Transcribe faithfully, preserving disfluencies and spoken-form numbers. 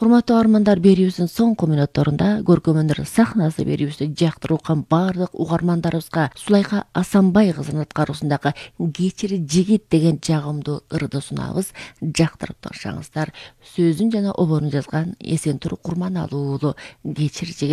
Урматтуу армандар, берүүбүздүн соңку мүнөттөрүндө көркөм өнөр сахнасы берүүбүздү жактырып уккан бардык угармандарыбызга Сулайка Асанбай кызынын аткаруусундагы Кечир жигит деген жагымдуу ырды сунабыз. Жактырып турушаңыздар. Сөзүн жана оборун жазган Эсентур Курманалуу уулу. Кечир жигит.